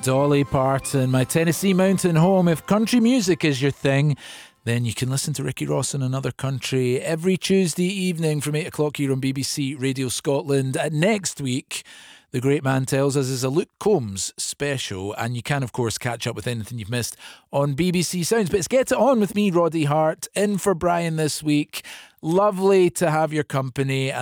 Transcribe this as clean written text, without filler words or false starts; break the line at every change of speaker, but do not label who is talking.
Dolly Parton, my Tennessee mountain home. If country music is your thing, then you can listen to Ricky Ross in Another Country every Tuesday evening from 8 o'clock here on BBC Radio Scotland. Next week, the great man tells us, is a Luke Combs special, and you can, of course, catch up with anything you've missed on BBC Sounds. But it's Get It On with me, Roddy Hart, in for Brian this week. Lovely to have your company.